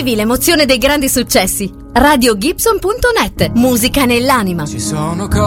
Vivi l'emozione dei grandi successi. RadioGibson.net. Musica nell'anima. Ci sono